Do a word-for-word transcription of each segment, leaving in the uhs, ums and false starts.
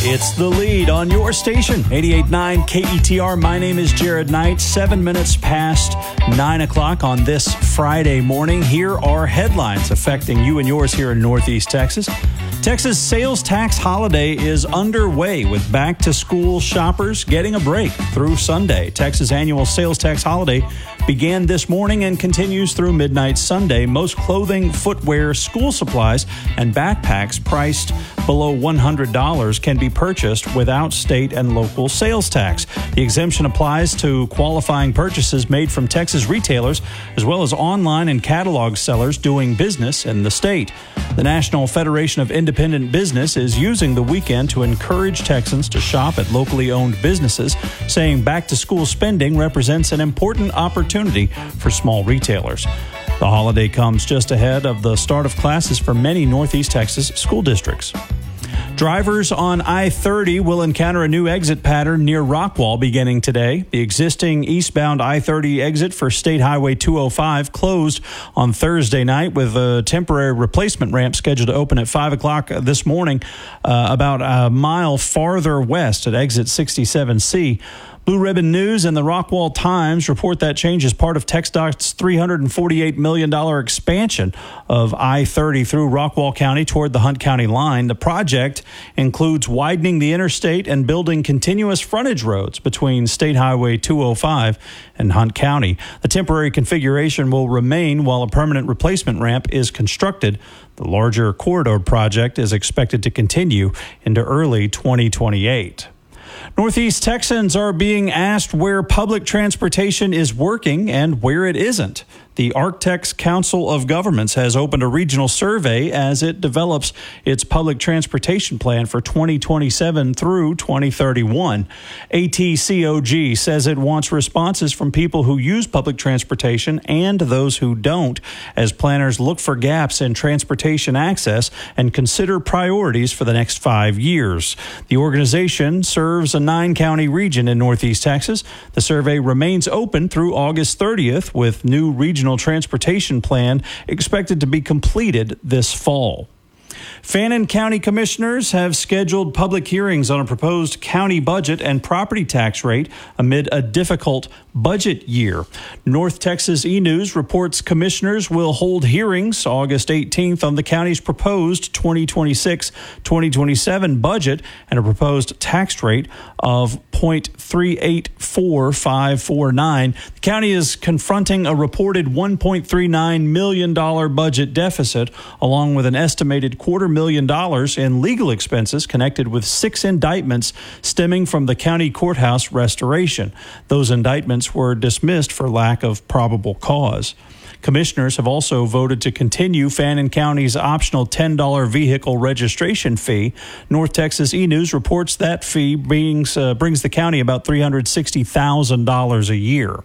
It's The Lead on your station, eighty-eight point nine K E T R. My name is Jared Knight. Seven minutes past nine o'clock on this Friday morning. Here are headlines affecting you and yours here in Northeast Texas. Texas sales tax holiday is underway with back-to-school shoppers getting a break through Sunday. Texas annual sales tax holiday began this morning and continues through midnight Sunday. Most clothing, footwear, school supplies, and backpacks priced below one hundred dollars can be purchased without state and local sales tax. The exemption applies to qualifying purchases made from Texas retailers as well as online and catalog sellers doing business in the state. The National Federation of Independent Business is using the weekend to encourage Texans to shop at locally owned businesses, saying back-to-school spending represents an important opportunity for small retailers. The holiday comes just ahead of the start of classes for many Northeast Texas school districts. Drivers on I thirty will encounter a new exit pattern near Rockwall beginning today. The existing eastbound I thirty exit for State Highway two oh five closed on Thursday night with a temporary replacement ramp scheduled to open at five o'clock this morning, uh, about a mile farther west at exit sixty-seven C. Blue Ribbon News and the Rockwall Times report that change is part of TxDOT's three hundred forty-eight million dollars expansion of I thirty through Rockwall County toward the Hunt County line. The project includes widening the interstate and building continuous frontage roads between State Highway two oh five and Hunt County. The temporary configuration will remain while a permanent replacement ramp is constructed. The larger corridor project is expected to continue into early twenty twenty-eight. Northeast Texans are being asked where public transportation is working and where it isn't. The Arctex Council of Governments has opened a regional survey as it develops its public transportation plan for twenty twenty-seven through twenty thirty-one. A T C O G says it wants responses from people who use public transportation and those who don't, as planners look for gaps in transportation access and consider priorities for the next five years. The organization serves a nine-county region in Northeast Texas. The survey remains open through August thirtieth, with new regional transportation plan expected to be completed this fall. Fannin County commissioners have scheduled public hearings on a proposed county budget and property tax rate amid a difficult budget year. North Texas E-News reports commissioners will hold hearings August eighteenth on the county's proposed twenty twenty-six twenty twenty-seven budget and a proposed tax rate of zero point three eight four five four nine. The county is confronting a reported one point three nine million dollars budget deficit, along with an estimated quarter million dollars in legal expenses connected with six indictments stemming from the county courthouse restoration. Those indictments were dismissed for lack of probable cause. Commissioners have also voted to continue Fannin County's optional ten dollars vehicle registration fee. North Texas E-News reports that fee brings, uh, brings the county about three hundred sixty thousand dollars a year.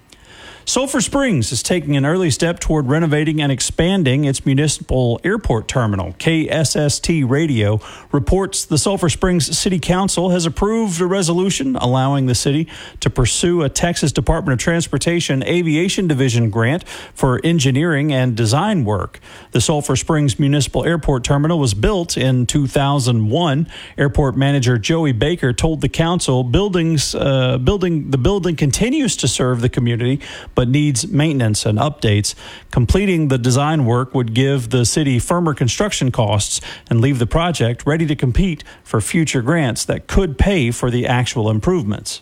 Sulphur Springs is taking an early step toward renovating and expanding its municipal airport terminal. K S S T Radio reports the Sulphur Springs City Council has approved a resolution allowing the city to pursue a Texas Department of Transportation Aviation Division grant for engineering and design work. The Sulphur Springs Municipal Airport Terminal was built in two thousand one. Airport manager Joey Baker told the council buildings, uh, building the building continues to serve the community, but needs maintenance and updates. Completing the design work would give the city firmer construction costs and leave the project ready to compete for future grants that could pay for the actual improvements.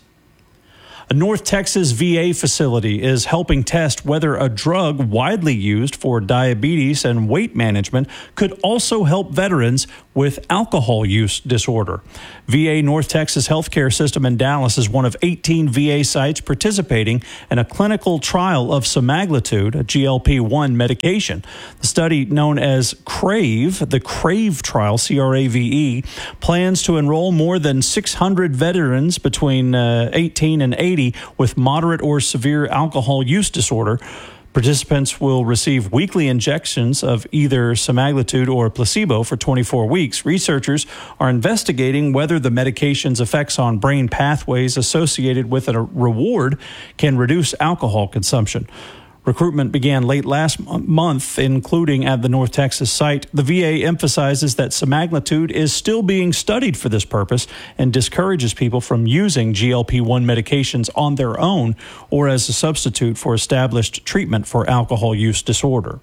A North Texas V A facility is helping test whether a drug widely used for diabetes and weight management could also help veterans with alcohol use disorder. V A North Texas Healthcare System in Dallas is one of eighteen V A sites participating in a clinical trial of semaglutide, a G L P one medication. The study, known as CRAVE, the CRAVE trial, C R A V E, plans to enroll more than six hundred veterans between uh, eighteen and eighty with moderate or severe alcohol use disorder. Participants will receive weekly injections of either semaglutide or placebo for twenty-four weeks. Researchers are investigating whether the medication's effects on brain pathways associated with a reward can reduce alcohol consumption. Recruitment began late last month, including at the North Texas site. The V A emphasizes that semaglutide is still being studied for this purpose and discourages people from using G L P one medications on their own or as a substitute for established treatment for alcohol use disorder.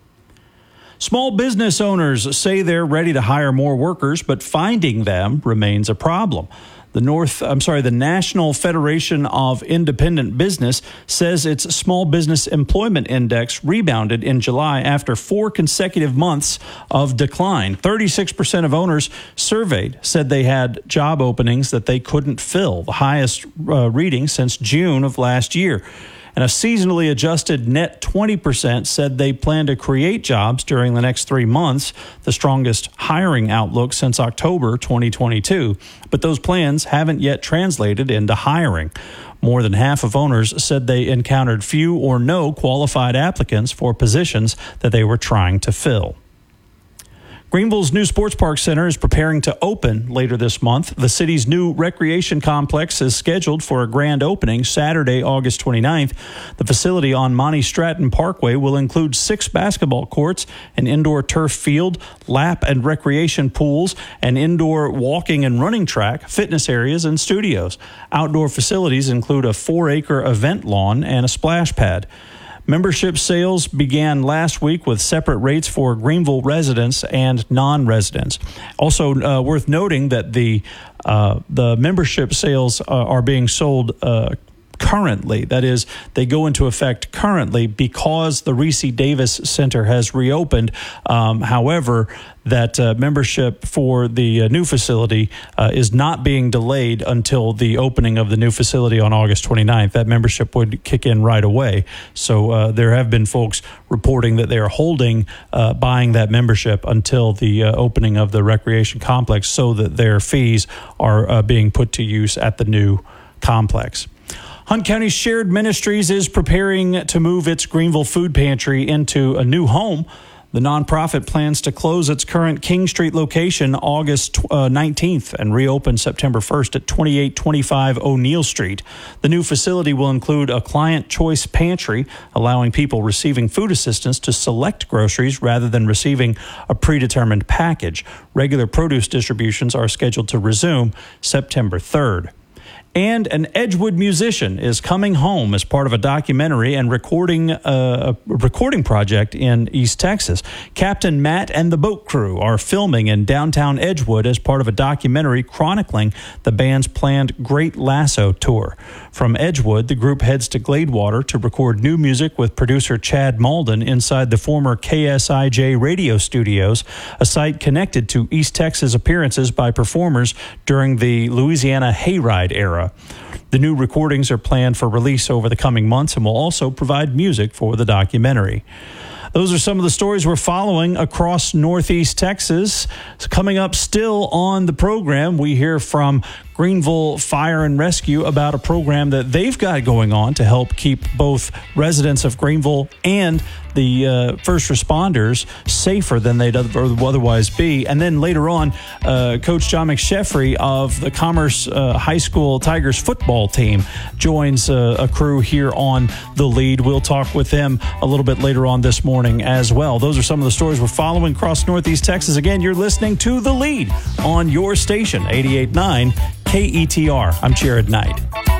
Small business owners say they're ready to hire more workers, but finding them remains a problem. The North, I'm sorry, the National Federation of Independent Business says its small business employment index rebounded in July after four consecutive months of decline. thirty-six percent of owners surveyed said they had job openings that they couldn't fill, the highest uh, reading since June of last year. And a seasonally adjusted net twenty percent said they plan to create jobs during the next three months, the strongest hiring outlook since October twenty twenty-two. But those plans haven't yet translated into hiring. More than half of owners said they encountered few or no qualified applicants for positions that they were trying to fill. Greenville's new Sports Park Center is preparing to open later this month. The city's new recreation complex is scheduled for a grand opening Saturday, August twenty-ninth. The facility on Monty Stratton Parkway will include six basketball courts, an indoor turf field, lap and recreation pools, an indoor walking and running track, fitness areas, and studios. Outdoor facilities include a four-acre event lawn and a splash pad. Membership sales began last week with separate rates for Greenville residents and non-residents. Also uh, worth noting that the uh, the membership sales uh, are being sold uh, currently. That is, they go into effect currently because the Reese Davis Center has reopened. Um, however, that uh, membership for the uh, new facility uh, is not being delayed until the opening of the new facility on August twenty-ninth. That membership would kick in right away. So uh, there have been folks reporting that they are holding uh, buying that membership until the uh, opening of the recreation complex so that their fees are uh, being put to use at the new complex. Hunt County Shared Ministries is preparing to move its Greenville food pantry into a new home. The nonprofit plans to close its current King Street location August nineteenth and reopen September first at twenty-eight twenty-five O'Neill Street. The new facility will include a client choice pantry, allowing people receiving food assistance to select groceries rather than receiving a predetermined package. Regular produce distributions are scheduled to resume September third. And an Edgewood musician is coming home as part of a documentary and recording uh, a recording project in East Texas. Captain Matt and the Boat Crew are filming in downtown Edgewood as part of a documentary chronicling the band's planned Great Lasso tour. From Edgewood, the group heads to Gladewater to record new music with producer Chad Malden inside the former K S I J radio studios, a site connected to East Texas appearances by performers during the Louisiana Hayride era. The new recordings are planned for release over the coming months and will also provide music for the documentary. Those are some of the stories we're following across Northeast Texas. So coming up still on the program, we hear from Greenville Fire and Rescue about a program that they've got going on to help keep both residents of Greenville and the uh, first responders safer than they'd otherwise be. And then later on, uh, Coach John McSheffrey of the Commerce uh, High School Tigers football team joins uh, a crew here on The Lead. We'll talk with them a little bit later on this morning as well. Those are some of the stories we're following across Northeast Texas. Again, you're listening to The Lead on your station, eighty-eight point nine K E T R. I'm Jared Knight.